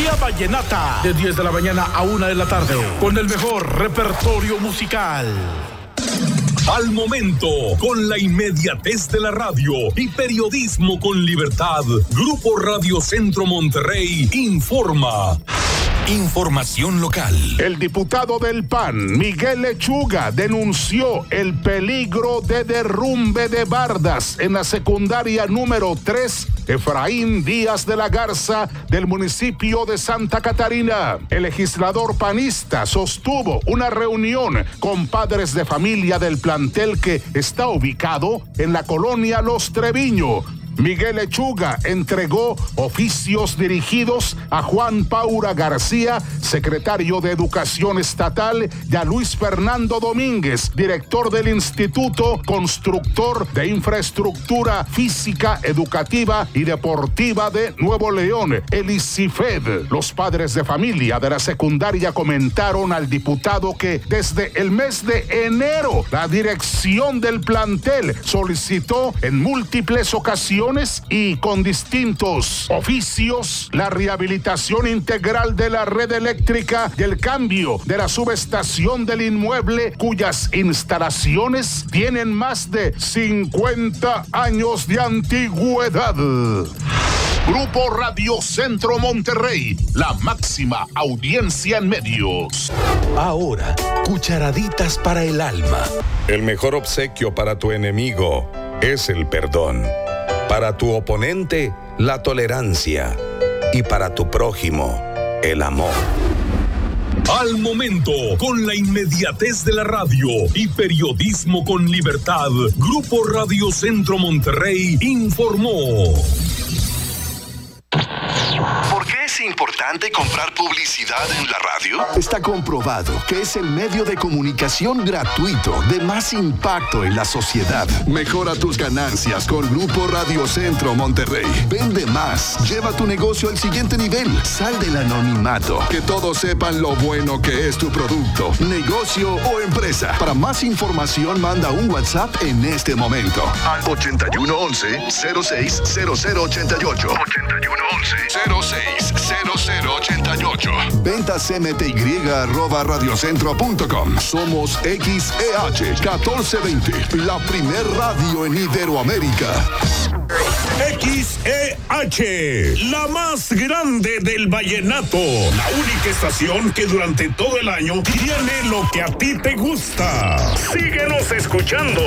Antología Vallenata, de 10 de la mañana a 1 de la tarde, con el mejor repertorio musical. Al momento, con la inmediatez de la radio y periodismo con libertad, Grupo Radio Centro Monterrey informa. Información local. El diputado del PAN, Miguel Lechuga, denunció el peligro de derrumbe de bardas en la secundaria número 3, Efraín Díaz de la Garza, del municipio de Santa Catarina. El legislador panista sostuvo una reunión con padres de familia del plantel que está ubicado en la colonia Los Treviño. Miguel Lechuga entregó oficios dirigidos a Juan Paura García, secretario de Educación Estatal, y a Luis Fernando Domínguez, director del Instituto Constructor de Infraestructura Física, Educativa y Deportiva de Nuevo León, el ICIFED. Los padres de familia de la secundaria comentaron al diputado que desde el mes de enero la dirección del plantel solicitó en múltiples ocasiones y con distintos oficios la rehabilitación integral de la red eléctrica y el cambio de la subestación del inmueble, cuyas instalaciones tienen más de 50 años de antigüedad. Grupo Radio Centro Monterrey, la máxima audiencia en medios. Ahora, cucharaditas para el alma. El mejor obsequio para tu enemigo es el perdón. Para tu oponente, la tolerancia. Y para tu prójimo, el amor. Al momento, con la inmediatez de la radio y periodismo con libertad, Grupo Radio Centro Monterrey informó. ¿Por qué es importante comprar publicidad en la radio? Está comprobado que es el medio de comunicación gratuito de más impacto en la sociedad. Mejora tus ganancias con Grupo Radio Centro Monterrey. Vende más. Lleva tu negocio al siguiente nivel. Sal del anonimato. Que todos sepan lo bueno que es tu producto, negocio o empresa. Para más información, manda un WhatsApp en este momento Al 8111-060088. 060088. Ventas mty@radiocentro.com. Somos XEH 1420, la primer radio en Iberoamérica. XEH, la más grande del vallenato. La única estación que durante todo el año tiene lo que a ti te gusta. Síguenos escuchando.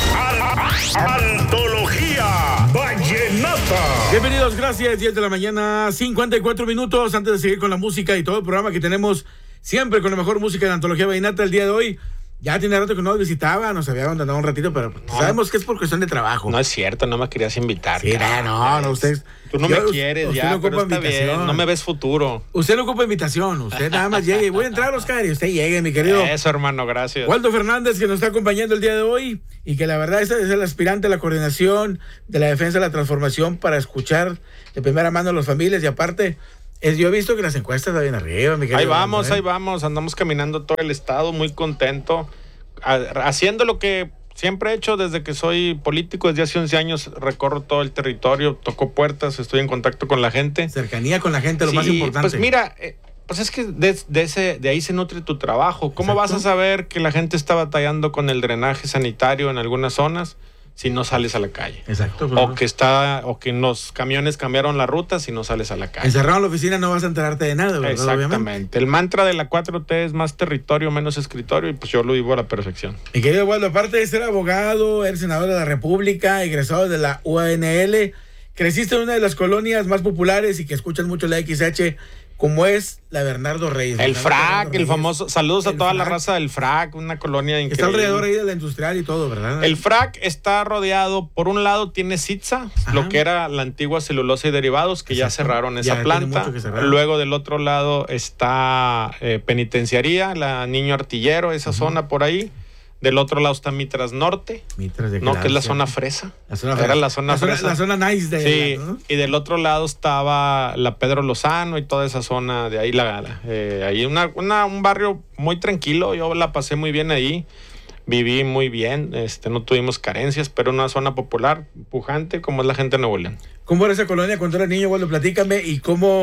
Antología Vallenata. Bienvenidos, gracias. 10 de la mañana, 54 minutos. Antes de seguir con la música y todo el programa que tenemos siempre con la mejor música de Antología Vallenata, el día de hoy. Ya tiene rato que no nos visitaba, nos había abandonado un ratito, pero sabemos que es por cuestión de trabajo. No es cierto, no me querías invitar. Sí, no, ustedes. Tú no me quieres ya, no pero está bien, no me ves futuro. Usted no ocupa invitación, usted nada más llegue. Voy a entrar, Oscar, y usted llegue, mi querido. Eso, hermano, gracias. Waldo Fernández, que nos está acompañando el día de hoy, y que la verdad es el aspirante a la coordinación de la defensa de la transformación para escuchar de primera mano a las familias, y aparte... yo he visto que las encuestas están bien arriba, mi querido. Ahí vamos, andamos caminando todo el estado, muy contento, haciendo lo que siempre he hecho desde que soy político, desde hace 11 años, recorro todo el territorio, toco puertas, estoy en contacto con la gente. Cercanía con la gente, lo más importante. Pues mira, pues es que de ahí se nutre tu trabajo. ¿Cómo vas a saber que la gente está batallando con el drenaje sanitario en algunas zonas si no sales a la calle? Exacto. Claro. O que los camiones cambiaron la ruta si no sales a la calle. Encerrado en la oficina no vas a enterarte de nada, ¿verdad? Exactamente. Obviamente. El mantra de la 4T es más territorio, menos escritorio, y pues yo lo vivo a la perfección. Mi querido Waldo, aparte de ser abogado, eres senador de la República, egresado de la UANL, creciste en una de las colonias más populares y que escuchan mucho la XH, como es la Bernardo Reyes. El FRAC, el famoso. Saludos a toda la raza del FRAC, una colonia increíble. Está alrededor ahí de la industrial y todo, ¿verdad? El FRAC está rodeado, por un lado tiene Sitza, lo que era la antigua celulosa y derivados, que ya cerraron esa planta. Luego del otro lado está Penitenciaría, la Niño Artillero, esa zona por ahí. Del otro lado está Mitras Norte, que es la zona fresa. Era la zona fresa. La zona nice de sí, ¿no? Y del otro lado estaba la Pedro Lozano y toda esa zona de ahí. Ahí un barrio muy tranquilo, yo la pasé muy bien ahí. Viví muy bien, no tuvimos carencias, pero una zona popular, pujante, como es la gente de Nuevo León. ¿Cómo era esa colonia cuando eras niño, Waldo? Platícame, y cómo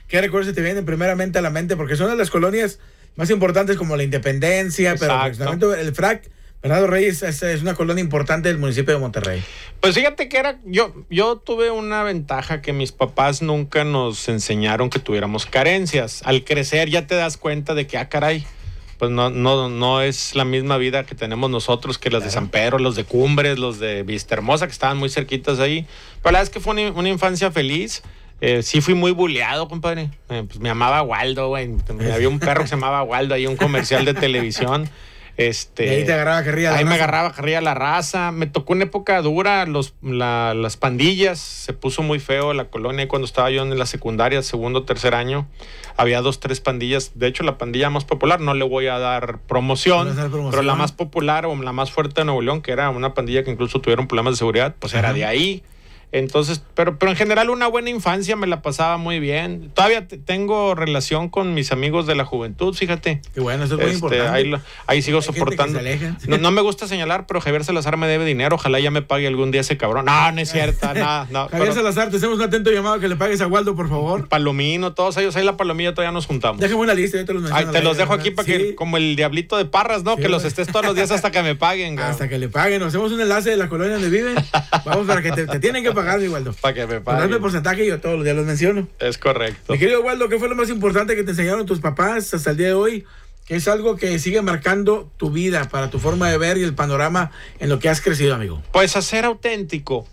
¿qué recuerdos te vienen primeramente a la mente? Porque son de las colonias más importantes como la Independencia, Exacto. pero el FRAC, Bernardo Reyes, es una colonia importante del municipio de Monterrey. Pues fíjate que yo tuve una ventaja que mis papás nunca nos enseñaron que tuviéramos carencias. Al crecer ya te das cuenta de que, caray, pues no es la misma vida que tenemos nosotros, que las de San Pedro, los de Cumbres, los de Vista Hermosa, que estaban muy cerquitas ahí. Pero la verdad es que fue una infancia feliz. Sí fui muy buleado, compadre. Pues me llamaba Waldo, güey. Había un perro que se llamaba Waldo, ahí un comercial de televisión. Y ahí te agarraba carrilla la raza. Me agarraba carrilla la raza. Me tocó una época dura, las pandillas. Se puso muy feo la colonia. Cuando estaba yo en la secundaria, segundo, tercer año, había 2, 3 pandillas. De hecho, la pandilla más popular, no le voy a dar promoción, pero la más popular o la más fuerte de Nuevo León, que era una pandilla que incluso tuvieron problemas de seguridad, pues era de ahí. Entonces, pero en general una buena infancia, me la pasaba muy bien. Todavía tengo relación con mis amigos de la juventud, fíjate. Qué bueno, eso es muy importante. Ahí sigo soportando. No me gusta señalar, pero Javier Salazar me debe dinero. Ojalá ya me pague algún día ese cabrón. No es cierto, no. Javier Salazar, te hacemos un atento llamado que le pagues a Waldo, por favor. Palomino, todos ellos, ahí la Palomilla todavía nos juntamos. Déjame una lista, yo te los menciono. Te los dejo aquí para que, como el Diablito de Parras, ¿no? Sí, que los estés todos los días hasta que me paguen. Hasta que le paguen. Nos hacemos un enlace de la colonia donde viven. Vamos para que te tienen que pagar, mi Waldo. Para que me paguen. Dame porcentaje y yo todos los días los menciono. Es correcto. Mi querido Waldo, ¿qué fue lo más importante que te enseñaron tus papás hasta el día de hoy? Que es algo que sigue marcando tu vida, para tu forma de ver y el panorama en lo que has crecido, amigo. Pues a ser auténtico.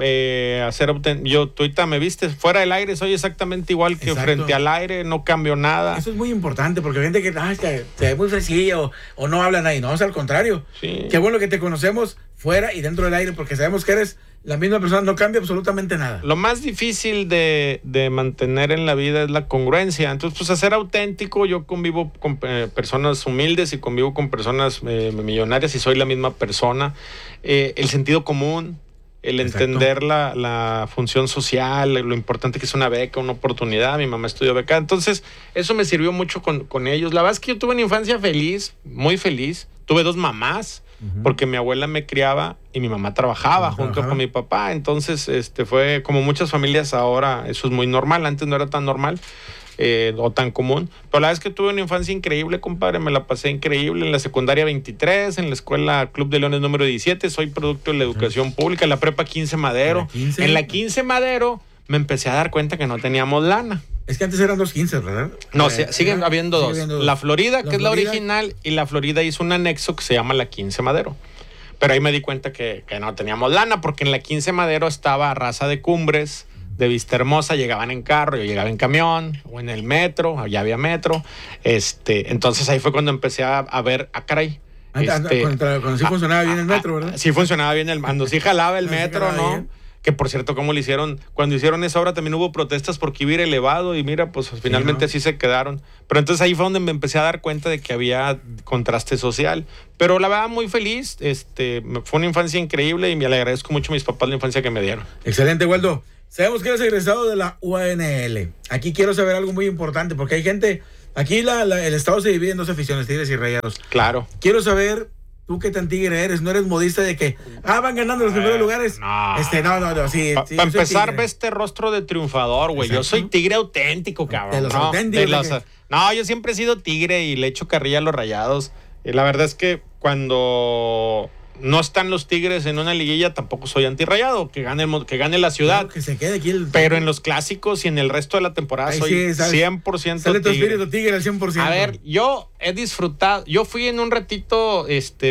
Tú ahorita me viste fuera del aire, soy exactamente igual que frente al aire, no cambio nada. Eso es muy importante, porque hay gente que se ve muy sencillo o no habla nadie. No, es al contrario. Sí. Qué bueno que te conocemos fuera y dentro del aire, porque sabemos que eres la misma persona, no cambia absolutamente nada. Lo más difícil de mantener en la vida es la congruencia. Entonces, pues a ser auténtico, yo convivo con personas humildes y convivo con personas millonarias y soy la misma persona. El sentido común, el entender la función social, lo importante que es una beca, una oportunidad. Mi mamá estudió beca. Entonces, eso me sirvió mucho con ellos. La verdad es que yo tuve una infancia feliz, muy feliz. Tuve 2 mamás, porque mi abuela me criaba y mi mamá trabajaba junto con mi papá. Entonces, fue como muchas familias ahora, eso es muy normal. Antes no era tan normal. O tan común, pero la verdad es que tuve una infancia increíble, compadre, me la pasé increíble en la secundaria 23, en la escuela Club de Leones número 17, soy producto de la educación pública, en la prepa 15 Madero, en la 15 Madero me empecé a dar cuenta que no teníamos lana. Es que antes eran 2 15, ¿verdad? No, siguen habiendo 2. La Florida, que es la original, y la Florida hizo un anexo que se llama la 15 Madero. Pero ahí me di cuenta que no teníamos lana, porque en la 15 Madero estaba Raza de Cumbres, de Vista Hermosa, llegaban en carro, yo llegaba en camión o en el metro, allá había metro. Entonces ahí fue cuando empecé a ver, caray. Cuando sí funcionaba bien el metro, ¿verdad? Sí funcionaba bien cuando sí jalaba el metro, ¿no? Bien. Que por cierto, ¿cómo le hicieron? Cuando hicieron esa obra también hubo protestas porque iba a ir elevado y mira, pues finalmente así se quedaron. Pero entonces ahí fue donde me empecé a dar cuenta de que había contraste social. Pero la verdad, muy feliz. Fue una infancia increíble y le agradezco mucho a mis papás la infancia que me dieron. Excelente, Waldo. Sabemos que eres egresado de la UANL. Aquí quiero saber algo muy importante, porque hay gente... Aquí el estado se divide en 2 aficiones, Tigres y Rayados. Claro. Quiero saber, tú qué tan tigre eres, no eres modista de que van ganando los primeros lugares. No. No, sí. Para empezar, ve este rostro de triunfador, güey. Yo soy tigre auténtico, cabrón. De los auténticos. No, yo siempre he sido tigre y le echo carrilla a los Rayados. Y la verdad es que cuando no están los Tigres en una liguilla, tampoco soy antirrayado, que gane la ciudad. Claro, que se quede aquí pero en los clásicos y en el resto de la temporada soy 100% sale tu espíritu tigre al 100%. A ver, yo he disfrutado, yo fui en un ratito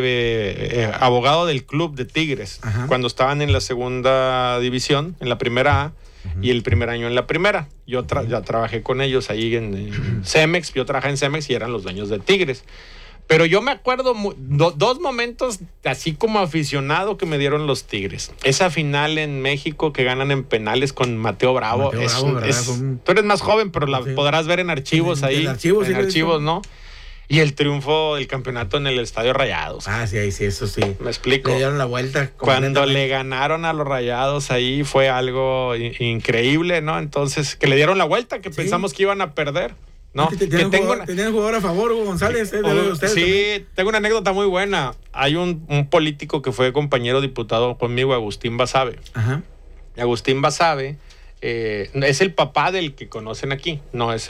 abogado del club de Tigres, cuando estaban en la segunda división, en la primera A, y el primer año en la primera. Yo ya trabajé con ellos ahí en Cemex, yo trabajé en Cemex y eran los dueños de Tigres. Pero yo me acuerdo 2 momentos así como aficionado que me dieron los Tigres. Esa final en México que ganan en penales con Mateo Bravo. Tú eres más joven, pero la podrás ver en archivos ahí. En archivos, ¿no? Y el triunfo del campeonato en el Estadio Rayados. Sí, eso sí. ¿Me explico? Le dieron la vuelta. Cuando le ganaron a los Rayados ahí fue algo increíble, ¿no? Entonces, que le dieron la vuelta, que pensamos que iban a perder. No, ¿Tenían un jugador a favor, Hugo González? Sí, tengo una anécdota muy buena. Hay un político que fue compañero diputado conmigo, Agustín Basabe. Agustín Basabe es el papá del que conocen aquí, no es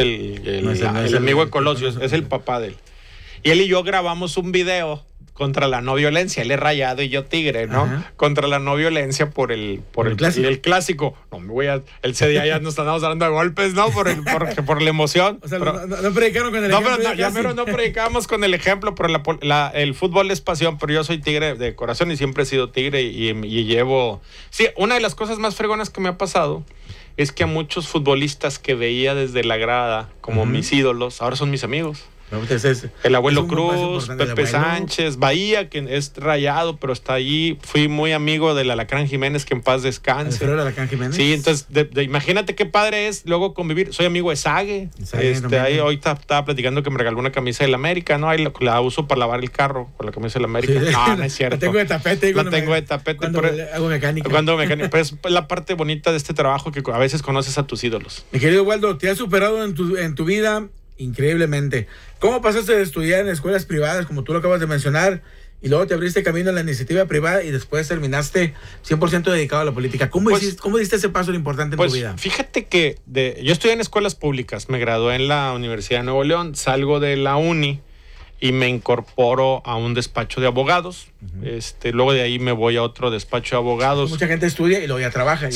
el amigo de Colosio, es el papá de él. Y él y yo grabamos un video contra la no violencia. Él es Rayado y yo Tigre, ¿no? Ajá. Contra la no violencia por el clásico. No me voy a... Ese día ya nos andamos hablando de golpes, ¿no? Por la emoción. O sea, pero, no predicaron con el ejemplo. No predicábamos con el ejemplo, pero el fútbol es pasión, pero yo soy Tigre de corazón y siempre he sido Tigre y llevo... Sí, una de las cosas más fregonas que me ha pasado es que a muchos futbolistas que veía desde la grada como mis ídolos, ahora son mis amigos. El abuelo Cruz, Pepe Sánchez, Bahía, que es Rayado, pero está allí. Fui muy amigo del Alacrán Jiménez, que en paz descanse. ¿Pero el Alacrán Jiménez? Sí, entonces, imagínate qué padre es luego convivir. Soy amigo de Sague. Ahí hoy estaba platicando que me regaló una camisa del América, ¿no? Ahí la uso para lavar el carro con la camisa del América. Sí. No es cierto. La tengo de tapete. Cuando hago mecánica. Pero es la parte bonita de este trabajo, que a veces conoces a tus ídolos. Mi querido Waldo, te has superado en tu vida increíblemente. ¿Cómo pasaste de estudiar en escuelas privadas, como tú lo acabas de mencionar, y luego te abriste camino a la iniciativa privada y después terminaste 100% dedicado a la política? ¿Cómo diste ese paso importante en tu vida? Fíjate que yo estudié en escuelas públicas, me gradué en la Universidad de Nuevo León, salgo de la uni y me incorporo a un despacho de abogados. Luego de ahí me voy a otro despacho de abogados. Mucha gente estudia y luego ya trabaja.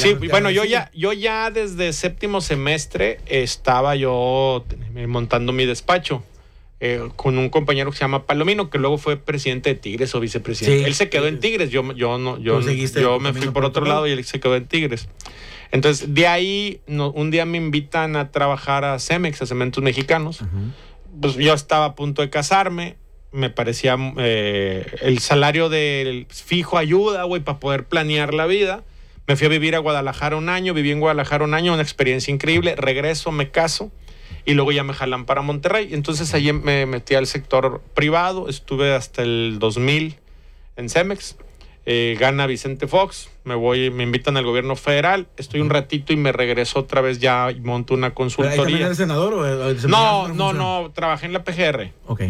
Yo ya desde séptimo semestre estaba yo montando mi despacho con un compañero que se llama Palomino, que luego fue presidente de Tigres o vicepresidente. Sí, él se quedó en Tigres, yo me fui por otro lado y él se quedó en Tigres. Entonces, de ahí, un día me invitan a trabajar a Cemex, a Cementos Mexicanos. Pues yo estaba a punto de casarme, me parecía el salario del fijo ayuda, güey, para poder planear la vida. Me fui a vivir a Guadalajara un año, viví en Guadalajara un año, una experiencia increíble. Regreso, me caso y luego ya me jalan para Monterrey. Entonces ahí me metí al sector privado, estuve hasta el 2000 en Cemex. Gana Vicente Fox, me invitan al gobierno federal, estoy un ratito y me regreso otra vez ya y monto una consultoría. ¿También eres senador o no, trabajé en la PGR. Ok.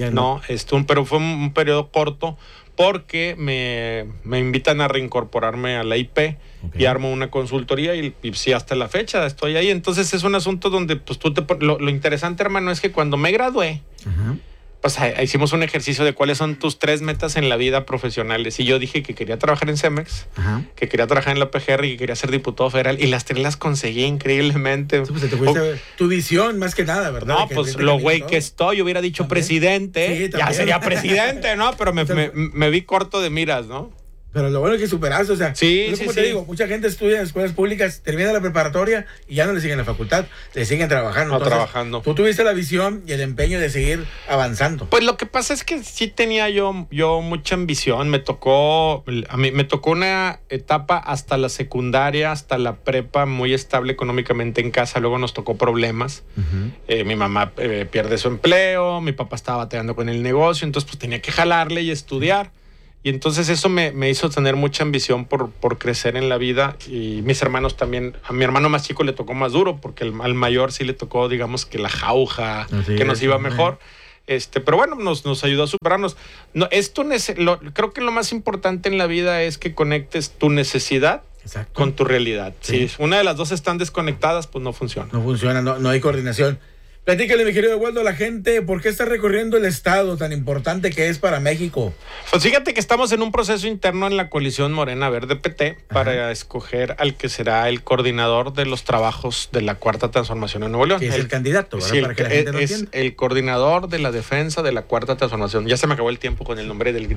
Pero fue un periodo corto porque me invitan a reincorporarme a la IP y armo una consultoría y sí, hasta la fecha estoy ahí. Entonces es un asunto donde pues lo interesante, hermano, es que cuando me gradué, pues hicimos un ejercicio de cuáles son tus 3 metas en la vida profesionales. Y yo dije que quería trabajar en Cemex, que quería trabajar en la PGR y que quería ser diputado federal. Y las 3 las conseguí increíblemente. Sí, pues te fuiste tu visión más que nada, ¿verdad? No, pues lo güey que estoy, yo hubiera dicho ¿también? Presidente. Sí, ya sería presidente, ¿no? Pero me vi corto de miras, ¿no? Pero lo bueno es que superaste, o sea, como te digo, mucha gente estudia en escuelas públicas, termina la preparatoria y ya no le siguen la facultad, le siguen trabajando. Trabajando. Tú tuviste la visión y el empeño de seguir avanzando. Pues lo que pasa es que sí tenía yo mucha ambición. Me tocó una etapa hasta la secundaria, hasta la prepa, muy estable económicamente en casa. Luego nos tocó problemas. Mi mamá pierde su empleo, mi papá estaba batallando con el negocio, entonces pues tenía que jalarle y estudiar. Y entonces eso me hizo tener mucha ambición por crecer en la vida. Y mis hermanos también. A mi hermano más chico le tocó más duro porque al mayor sí le tocó, digamos, que la jauja, que nos iba mejor. Pero bueno, nos ayudó a superarnos. No, creo que lo más importante en la vida es que conectes tu necesidad con tu realidad. Sí. Si una de las dos están desconectadas, pues no funciona. No funciona, no hay coordinación. Platícale, mi querido Waldo, a la gente, ¿por qué está recorriendo el estado tan importante que es para México? Pues fíjate que estamos en un proceso interno en la coalición Morena Verde PT para escoger al que será el coordinador de los trabajos de la Cuarta Transformación en Nuevo León. Que es el candidato, ¿verdad? Sí, para que la gente lo entienda. Es el coordinador de la defensa de la Cuarta Transformación. Ya se me acabó el tiempo con el nombre del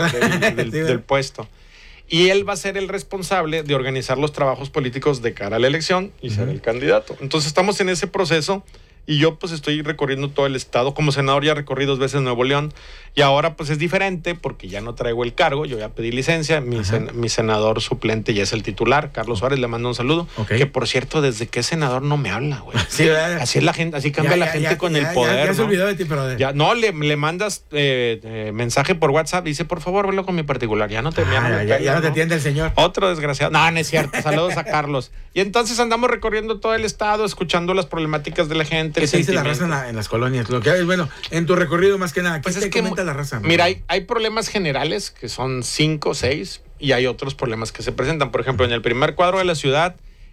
puesto. Y él va a ser el responsable de organizar los trabajos políticos de cara a la elección y ser el candidato. Entonces estamos en ese proceso. Y yo pues estoy recorriendo todo el estado. Como senador ya recorrí 2 veces Nuevo León. Y ahora pues es diferente porque ya no traigo el cargo. Yo ya pedí licencia. Mi senador suplente ya es el titular. Carlos Suárez, le mando un saludo. Que por cierto, desde que es senador no me habla, güey. Sí, así es la gente, así cambia la gente con el poder. Ya se olvidó de ti, pero... le mandas mensaje por WhatsApp. Dice, por favor, velo con mi particular. Ya no te atiende el señor. Otro desgraciado. No es cierto. Saludos a Carlos. Y entonces andamos recorriendo todo el estado, escuchando las problemáticas de la gente. ¿Qué se dice la raza en las colonias? Lo que hay, bueno, en tu recorrido más que nada, ¿qué te comenta la raza? Mira, hay problemas generales que son 5 o 6 y hay otros problemas que se presentan. Por ejemplo, en el primer cuadro de la ciudad,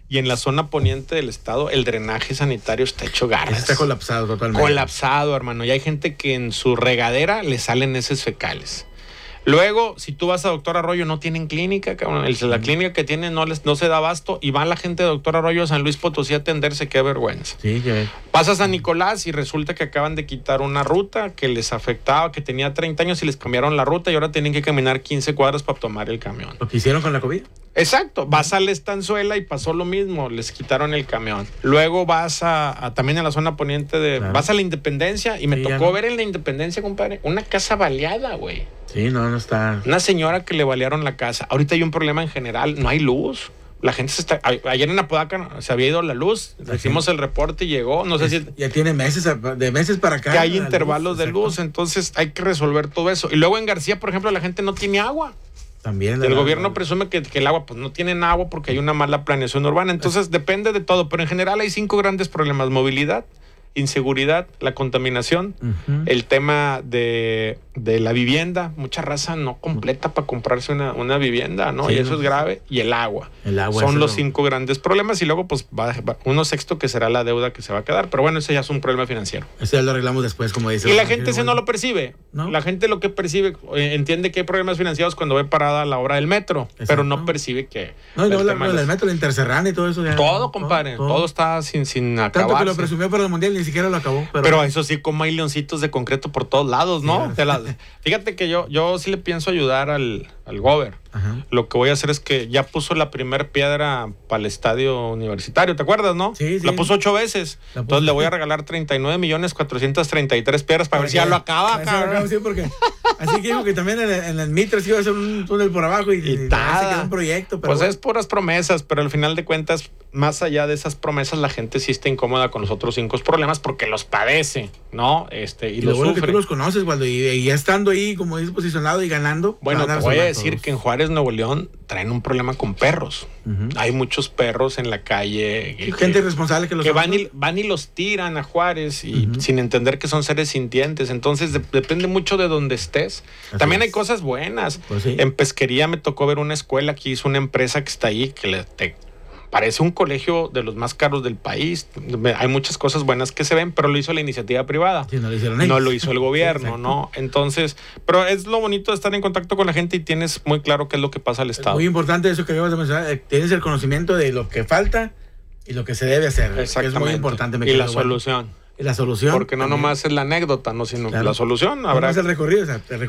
y en la zona poniente del estado el drenaje sanitario está hecho garras. Está colapsado totalmente. Colapsado, hermano. Y hay gente que en su regadera le salen heces fecales. Luego, si tú vas a Doctor Arroyo, no tienen clínica, cabrón. La clínica que tienen no se da abasto y va la gente de Doctor Arroyo a San Luis Potosí a atenderse, qué vergüenza. Sí, que... Pasas a Nicolás y resulta que acaban de quitar una ruta que les afectaba, que tenía 30 años y les cambiaron la ruta y ahora tienen que caminar 15 cuadras para tomar el camión. ¿Lo que hicieron con la COVID? Exacto, vas a la Estanzuela y pasó lo mismo, les quitaron el camión. Luego vas también a la zona poniente vas a la Independencia y me tocó ver en la Independencia, compadre, una casa baleada, güey. Sí, no está. Una señora que le balearon la casa. Ahorita hay un problema en general, no hay luz. La gente ayer en Apodaca se había ido la luz, hicimos el reporte y llegó, no sé si... Ya tiene meses para acá. Que hay intervalos de luz, entonces hay que resolver todo eso. Y luego en García, por ejemplo, la gente no tiene agua. También. El gobierno presume que el agua, pues no tienen agua porque hay una mala planeación urbana. Entonces depende de todo, pero en general hay 5 grandes problemas: movilidad, inseguridad, la contaminación, el tema de la vivienda. Mucha raza no completa para comprarse una vivienda, ¿no? Sí, y eso es grave. Y el agua. Son los 5 grandes problemas. Y luego, pues, va uno sexto que será la deuda que se va a quedar. Pero bueno, ese ya es un problema financiero. Ese ya lo arreglamos después, como dice. Y la gente no lo percibe. ¿No? La gente lo que percibe, entiende que hay problemas financieros cuando ve parada la obra del metro. Exacto. Pero no percibe que... No, y luego el metro, la Interserrana y todo eso. Todo, compadre. Todo está sin acabarse. Tanto que lo presumió para el Mundial, ni siquiera lo acabó. Pero eso sí, como hay leoncitos de concreto por todos lados, ¿no? Sí, fíjate que yo sí le pienso ayudar al Gober. Ajá. Lo que voy a hacer es que ya puso la primer piedra para el estadio universitario, ¿te acuerdas, no? Sí. La puso 8 veces. Entonces le voy a regalar 39,433 piedras para ver si ya lo acaba, cabrón. Sí, porque así que digo que también en el Mitre sí iba a hacer un túnel por abajo y se quedó un proyecto. Pero pues es puras promesas, pero al final de cuentas, más allá de esas promesas, la gente sí está incómoda con los otros 5 problemas porque los padece, ¿no? Y lo bueno sufre. Que tú los conoces, Waldo, y ya estando ahí, como dices, posicionado y ganando. Bueno, te voy a decir que en Juárez, Nuevo León, traen un problema con perros. Hay muchos perros en la calle. Gente irresponsable que van y los tiran a Juárez y sin entender que son seres sintientes. Entonces depende mucho de donde estés. Así también hay cosas buenas. Pues sí. En Pesquería me tocó ver una escuela que hizo una empresa que está ahí, que parece un colegio de los más caros del país. Hay muchas cosas buenas que se ven, pero lo hizo la iniciativa privada. Sí, no lo hicieron ellos. No lo hizo el gobierno, ¿no? Entonces, pero es lo bonito de estar en contacto con la gente y tienes muy claro qué es lo que pasa al Estado. Muy importante eso que acabas de mencionar. Tienes el conocimiento de lo que falta y lo que se debe hacer. Exactamente. Es muy importante. Y la solución. Y la solución. Porque no también. Nomás es la anécdota, no, sino la solución. Habrá el recorrido,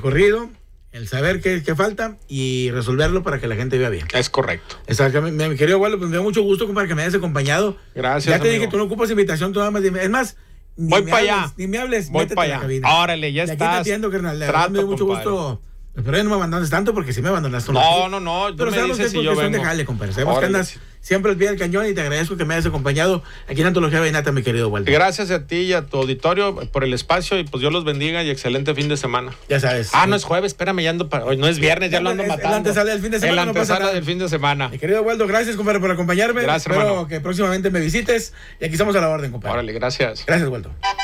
el saber qué falta y resolverlo para que la gente viva bien. Es correcto. Exactamente. Mi querido Waldo, pues me da mucho gusto para que me hayas acompañado. Gracias. Ya te dije que tú no ocupas invitación, tú nada más dime. Es más, voy para allá. Ni me hables, voy para allá. Órale, ya estás. Aquí te atiendo, carnal. Me dio mucho gusto. Pero no me abandones tanto porque si me abandonaste. No. Pero sabemos que es cuestión de jale, compadre. Sabemos que andas siempre al pie del cañón y te agradezco que me hayas acompañado aquí en Antología Vallenata, mi querido Waldo. Gracias a ti y a tu auditorio por el espacio y pues Dios los bendiga y excelente fin de semana. Ya sabes. No es jueves, espérame, ya ando hoy no es viernes, ya lo ando matando. La antesala del fin de semana. La antesala del fin de semana. Mi querido Waldo, gracias, compadre, por acompañarme. Gracias, Espero hermano. que próximamente me visites y aquí estamos a la orden, compadre. Órale, gracias. Gracias, Waldo.